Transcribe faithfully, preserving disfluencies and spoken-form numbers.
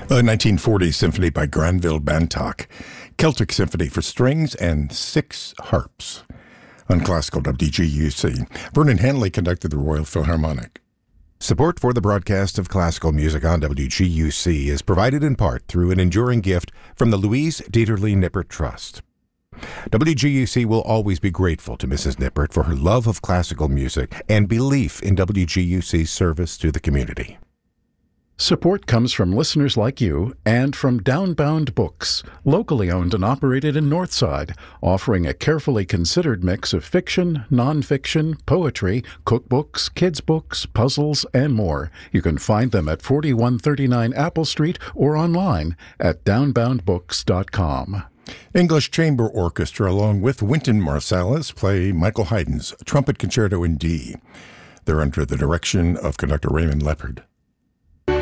A nineteen forty symphony by Granville Bantock, Celtic Symphony for strings and six harps. On Classical W G U C, Vernon Hanley conducted the Royal Philharmonic. Support for the broadcast of classical music on W G U C is provided in part through an enduring gift from the Louise Dieterle Nippert Trust. W G U C will always be grateful to Missus Nippert for her love of classical music and belief in W G U C's service to the community. Support comes from listeners like you and from Downbound Books, locally owned and operated in Northside, offering a carefully considered mix of fiction, nonfiction, poetry, cookbooks, kids' books, puzzles, and more. You can find them at forty-one thirty-nine Apple Street or online at downbound books dot com. English Chamber Orchestra, along with Wynton Marsalis, play Michael Haydn's Trumpet Concerto in D. They're under the direction of conductor Raymond Leppard.